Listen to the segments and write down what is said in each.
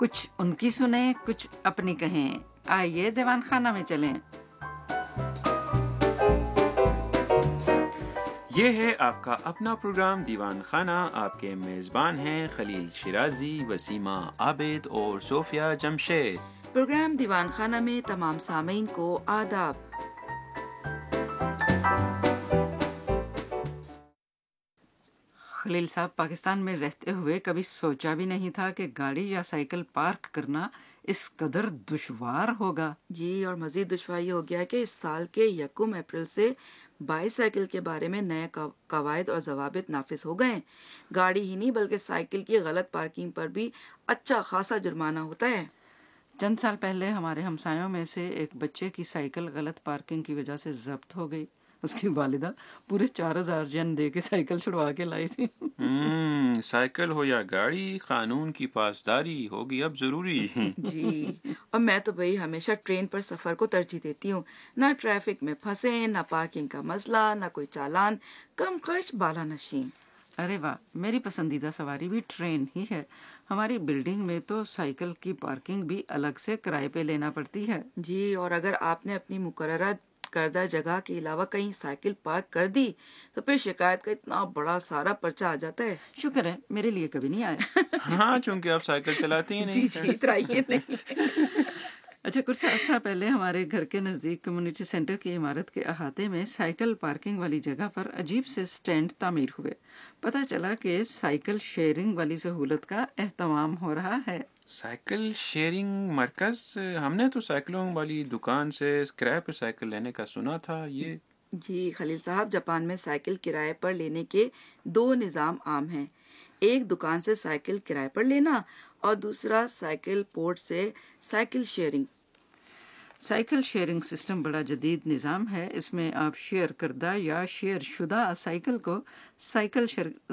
کچھ ان کی سنیں، کچھ اپنی کہیں. آئیے دیوان خانہ میں چلیں. یہ ہے آپ کا اپنا پروگرام دیوان خانہ. آپ کے میزبان ہیں خلیل شیرازی، وسیمہ عابد اور صوفیہ جمشید. پروگرام دیوان خانہ میں تمام سامعین کو آداب. خلیل صاحب، پاکستان میں رہتے ہوئے کبھی سوچا بھی نہیں تھا کہ گاڑی یا سائیکل پارک کرنا اس قدر دشوار ہوگا. جی، اور مزید دشواری ہو گیا کہ اس سال کے 1 اپریل سے بائی سائیکل کے بارے میں نئے قواعد اور ضوابط نافذ ہو گئے ہیں. گاڑی ہی نہیں بلکہ سائیکل کی غلط پارکنگ پر بھی اچھا خاصا جرمانہ ہوتا ہے. چند سال پہلے ہمارے ہمسایوں میں سے ایک بچے کی سائیکل غلط پارکنگ کی وجہ سے ضبط ہو گئی. اس کی والدہ پورے 4000 ین دے کے سائیکل چھڑوا کے لائی تھی. سائیکل ہو یا گاڑی، قانون کی پاسداری ہوگی اب ضروری. جی، اور میں تو بھائی ہمیشہ ٹرین پر سفر کو ترجیح دیتی ہوں. نہ ٹریفک میں پھنسے، نہ پارکنگ کا مسئلہ، نہ کوئی چالان، کم خرچ بالا نشین. ارے واہ، میری پسندیدہ سواری بھی ٹرین ہی ہے. ہماری بلڈنگ میں تو سائیکل کی پارکنگ بھی الگ سے کرائے پہ لینا پڑتی ہے. جی، اور اگر آپ نے اپنی مقررہ کردہ جگہ کے علاوہ کہیں سائیکل پارک کر دی تو پھر شکایت کا اتنا بڑا سارا پرچہ آ جاتا ہے. شکر ہے میرے لیے کبھی نہیں آیا. ہاں، چونکہ آپ سائیکل چلاتی ہیں نہیں. جی اترائیے نہیں. اچھا، کچھ عرصہ پہلے ہمارے گھر کے نزدیک کمیونٹی سینٹر کی عمارت کے احاطے میں سائیکل پارکنگ والی جگہ پر عجیب سے سٹینڈ تعمیر ہوئے. پتہ چلا کہ سائیکل شیئرنگ والی سہولت کا اہتمام ہو رہا ہے. سائیکل شیئرنگ مرکز؟ ہم نے تو سائیکلوں والی دکان سے کرائے پر سائیکل لینے کا سنا تھا. یہ جی خلیل صاحب، جاپان میں سائیکل کرائے پر لینے کے 2 نظام عام ہیں. ایک دکان سے سائیکل کرائے پر لینا اور دوسرا سائیکل پورٹ سے cycle sharing. Cycle sharing system بڑا جدید نظام ہے. اس میں آپ شیئر کردہ یا شیئر شدہ سائیکل کو سائیکل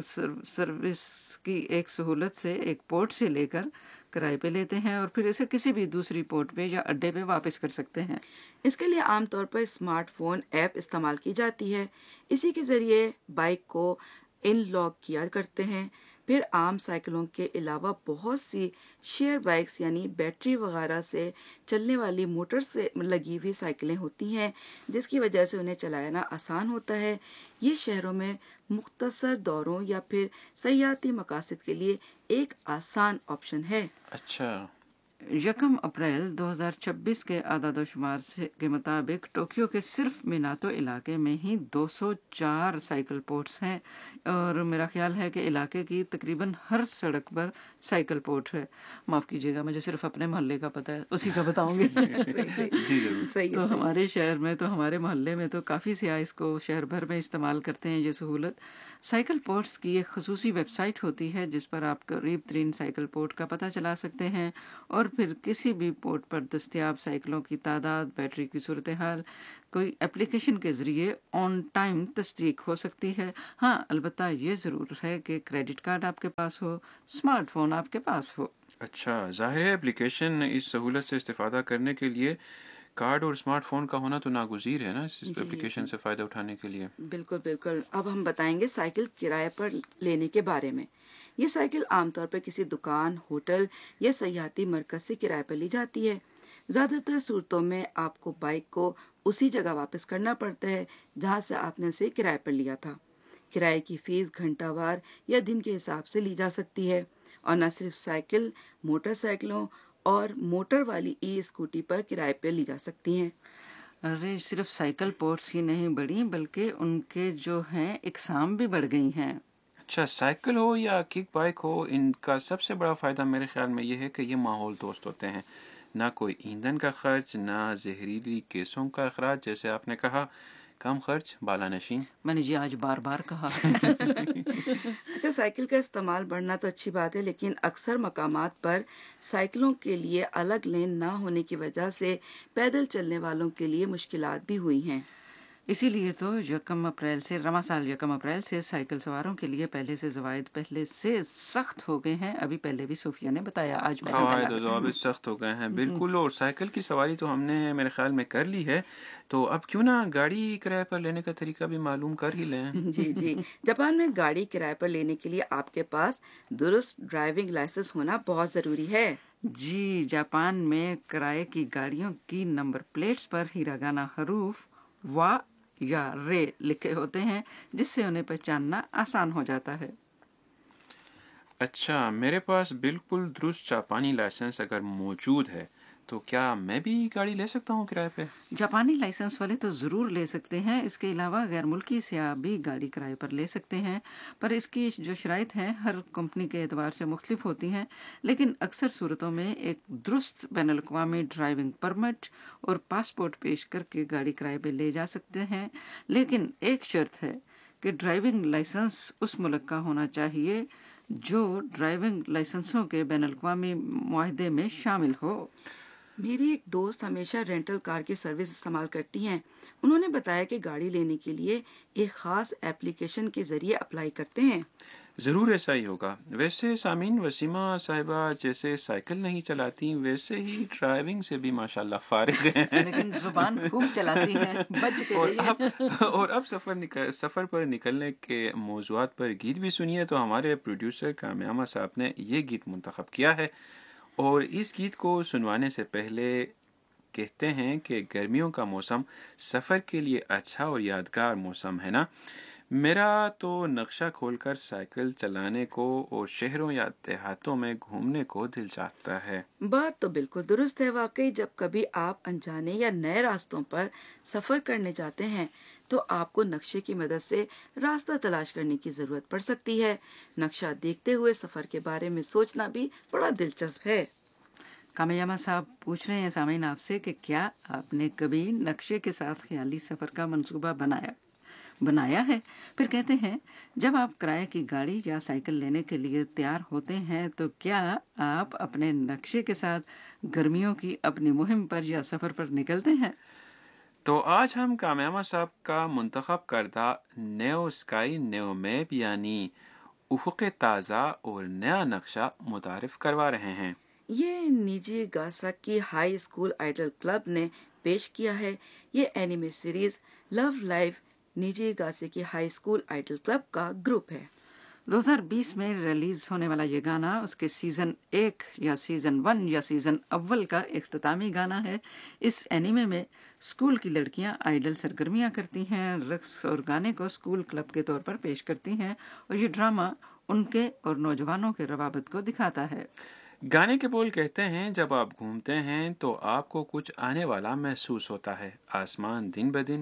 سروس کی ایک سہولت سے ایک پورٹ سے لے کر کرائے پہ لیتے ہیں اور پھر اسے کسی بھی دوسری پورٹ پہ یا اڈے پہ واپس کر سکتے ہیں. اس کے لیے عام طور پر اسمارٹ فون ایپ استعمال کی جاتی ہے. اسی کے ذریعے بائک کو ان لاک کیا کرتے ہیں. پھر عام سائیکلوں کے علاوہ بہت سی شیئر بائکس یعنی بیٹری وغیرہ سے چلنے والی موٹر سے لگی ہوئی سائیکلیں ہوتی ہیں، جس کی وجہ سے انہیں چلانا آسان ہوتا ہے. یہ شہروں میں مختصر دوروں یا پھر سیاحتی مقاصد کے لیے ایک آسان آپشن ہے. اچھا. 1 اپریل 2026 کے اعداد و شمار کے مطابق ٹوکیو کے صرف میناتو علاقے میں ہی 204 سائیکل پورٹس ہیں اور میرا خیال ہے کہ علاقے کی تقریباً ہر سڑک پر سائیکل پورٹ ہے. معاف کیجیے گا، مجھے صرف اپنے محلے کا پتہ ہے، اسی کا بتاؤں گی. جی ضرور. تو ہمارے شہر میں تو ہمارے محلے میں تو کافی سیاح اس کو شہر بھر میں استعمال کرتے ہیں یہ سہولت. سائیکل پورٹس کی ایک خصوصی ویب سائٹ ہوتی ہے جس پر آپ قریب ترین سائیکل پورٹ کا پتہ چلا سکتے ہیں اور پھر کسی بھی پورٹ پر دستیاب سائیکلوں کی تعداد، بیٹری کی صورتحال کوئی اپلیکیشن کے ذریعے آن ٹائم تصدیق ہو سکتی ہے. ہاں، البتہ یہ ضرور ہے کہ کریڈٹ کارڈ آپ کے پاس ہو، اسمارٹ فون آپ کے پاس ہو. اچھا، ظاہر ہے اپلیکیشن اس سہولت سے استفادہ کرنے کے لیے کارڈ اور اسمارٹ فون کا ہونا تو ناگزیر ہے نا اس اپلیکیشن سے فائدہ اٹھانے کے لیے. بالکل بالکل. اب ہم بتائیں گے سائیکل کرائے پر لینے کے بارے میں. یہ سائیکل عام طور پر کسی دکان، ہوٹل یا سیاحتی مرکز سے کرائے پر لی جاتی ہے. زیادہ تر صورتوں میں آپ کو بائک کو اسی جگہ واپس کرنا پڑتا ہے جہاں سے آپ نے اسے کرائے پر لیا تھا. کرائے کی فیس گھنٹہ وار یا دن کے حساب سے لی جا سکتی ہے اور نہ صرف سائیکل، موٹر سائیکلوں اور موٹر والی ای اسکوٹی پر کرائے پہ لی جا سکتی ہیں. ارے صرف سائیکل پورٹس ہی نہیں بڑھی بلکہ ان کے جو ہیں اقسام بھی بڑھ گئی ہیں. اچھا، سائیکل ہو یا کک بائک ہو، ان کا سب سے بڑا فائدہ میرے خیال میں یہ ہے کہ یہ ماحول دوست ہوتے ہیں. نہ کوئی ایندھن کا خرچ، نہ زہریلی گیسوں کا اخراج، جیسے آپ نے کہا کم خرچ بالا نشین. میں نے جی آج بار بار کہا. اچھا، سائیکل کا استعمال بڑھنا تو اچھی بات ہے، لیکن اکثر مقامات پر سائیکلوں کے لیے الگ لین نہ ہونے کی وجہ سے پیدل چلنے والوں کے لیے مشکلات بھی ہوئی ہیں. اسی لیے تو 1 اپریل سے رواں سال 1 اپریل سے سائیکل سواروں کے لیے پہلے سے ضوابط پہلے سے سخت ہو گئے ہیں. ابھی پہلے بھی صوفیہ نے بتایا، آج قواعد و ضوابط سخت ہو گئے ہیں. بالکل. اور سائیکل کی سواری تو ہم نے میرے خیال میں کر لی ہے، تو اب کیوں نہ گاڑی کرائے پر لینے کا طریقہ بھی معلوم کر ہی لیں. جی. جاپان میں گاڑی کرائے پر لینے کے لیے آپ کے پاس درست ڈرائیونگ لائسنس ہونا بہت ضروری ہے. جی، جاپان میں کرائے کی گاڑیوں کی نمبر پلیٹس پر ہیراگانا حروف وا یا رے لکھے ہوتے ہیں، جس سے انہیں پہچاننا آسان ہو جاتا ہے۔ اچھا، میرے پاس بالکل درست جاپانی لائسنس اگر موجود ہے تو کیا میں بھی گاڑی لے سکتا ہوں کرائے پہ؟ جاپانی لائسنس والے تو ضرور لے سکتے ہیں، اس کے علاوہ غیر ملکی سیاح بھی گاڑی کرائے پر لے سکتے ہیں، پر اس کی جو شرائط ہیں ہر کمپنی کے اعتبار سے مختلف ہوتی ہیں، لیکن اکثر صورتوں میں ایک درست بین الاقوامی ڈرائیونگ پرمٹ اور پاسپورٹ پیش کر کے گاڑی کرائے پہ لے جا سکتے ہیں، لیکن ایک شرط ہے کہ ڈرائیونگ لائسنس اس ملک کا ہونا چاہیے جو ڈرائیونگ لائسنسوں کے بین الاقوامی معاہدے میں شامل ہو۔ میری ایک دوست ہمیشہ رینٹل کار کی سروس استعمال کرتی ہیں۔ انہوں نے بتایا کہ گاڑی لینے کے لیے ایک خاص ایپلیکیشن کے ذریعے اپلائی کرتے ہیں۔ ضرور ایسا ہی ہوگا۔ ویسے سامعین، وسیمہ صاحبہ جیسے سائیکل نہیں چلاتی ویسے ہی ڈرائیونگ سے بھی ماشاءاللہ فارغ ہیں، لیکن زبان خوب چلاتی ہیں، بچ کے رہیے۔ اور اب سفر پر نکلنے کے موضوعات پر گیت بھی سنیے تو ہمارے پروڈیوسر کامیامہ صاحب نے یہ گیت منتخب کیا ہے، اور اس گیت کو سنوانے سے پہلے کہتے ہیں کہ گرمیوں کا موسم سفر کے لیے اچھا اور یادگار موسم ہے نا۔ میرا تو نقشہ کھول کر سائیکل چلانے کو اور شہروں یا دیہاتوں میں گھومنے کو دل چاہتا ہے۔ بات تو بالکل درست ہے۔ واقعی جب کبھی آپ انجانے یا نئے راستوں پر سفر کرنے جاتے ہیں تو آپ کو نقشے کی مدد سے راستہ تلاش کرنے کی ضرورت پڑ سکتی ہے۔ نقشہ دیکھتے ہوئے سفر کے بارے میں سوچنا بھی بڑا دلچسپ ہے۔ کامیامہ صاحب پوچھ رہے ہیں سامعین آپ سے کہ کیا آپ نے کبھی نقشے کے ساتھ خیالی سفر کا منصوبہ بنایا ہے؟ پھر کہتے ہیں جب آپ کرائے کی گاڑی یا سائیکل لینے کے لیے تیار ہوتے ہیں تو کیا آپ اپنے نقشے کے ساتھ گرمیوں کی اپنی مہم پر یا سفر پر نکلتے ہیں؟ تو آج ہم کامیامہ صاحب کا منتخب کردہ نیو اسکائی نیو میپ یعنی افق تازہ اور نیا نقشہ متعارف کروا رہے ہیں۔ یہ نیجی گاساکی ہائی اسکول آئیڈل کلب نے پیش کیا ہے۔ یہ اینیمے سیریز لو life نیجی گاساکی high school Idol club کا گروپ ہے۔ 2020 میں ریلیز ہونے والا یہ گانا اس کے سیزن 1 یا سیزن 1 یا سیزن اول کا اختتامی گانا ہے۔ اس اینیمے میں اسکول کی لڑکیاں آئیڈل سرگرمیاں کرتی ہیں، رقص اور گانے کو اسکول کلب کے طور پر پیش کرتی ہیں، اور یہ ڈرامہ ان کے اور نوجوانوں کے روابط کو دکھاتا ہے۔ گانے کے بول کہتے ہیں جب آپ گھومتے ہیں تو آپ کو کچھ آنے والا محسوس ہوتا ہے، آسمان دن بدن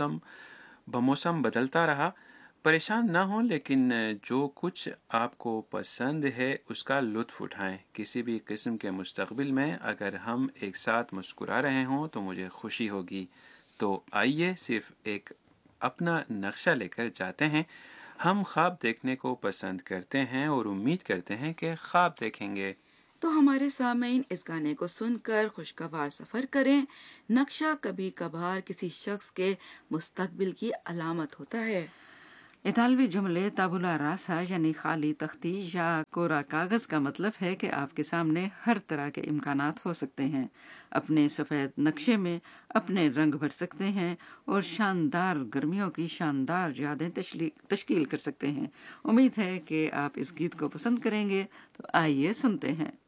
بموسم بدلتا رہا، پریشان نہ ہوں، لیکن جو کچھ آپ کو پسند ہے اس کا لطف اٹھائیں۔ کسی بھی قسم کے مستقبل میں اگر ہم ایک ساتھ مسکرا رہے ہوں تو مجھے خوشی ہوگی۔ تو آئیے صرف ایک اپنا نقشہ لے کر جاتے ہیں۔ ہم خواب دیکھنے کو پسند کرتے ہیں اور امید کرتے ہیں کہ خواب دیکھیں گے۔ تو ہمارے سامعین اس گانے کو سن کر خوشگوار سفر کریں۔ نقشہ کبھی کبھار کسی شخص کے مستقبل کی علامت ہوتا ہے۔ اطالوی جملے تابولا راسا یعنی خالی تختی یا کورا کاغذ کا مطلب ہے کہ آپ کے سامنے ہر طرح کے امکانات ہو سکتے ہیں۔ اپنے سفید نقشے میں اپنے رنگ بھر سکتے ہیں اور شاندار گرمیوں کی شاندار یادیں تشکیل کر سکتے ہیں۔ امید ہے کہ آپ اس گیت کو پسند کریں گے، تو آئیے سنتے ہیں۔